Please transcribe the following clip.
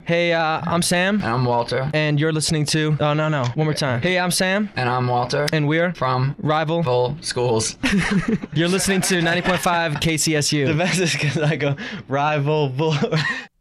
Hey, I'm Sam, And I'm Walter. and you're listening to... Oh, no. One more time. Hey, I'm Sam, And I'm Walter. and we're... From Rival. Full Schools. You're listening to 90.5 KCSU. The best is because I go rival bull.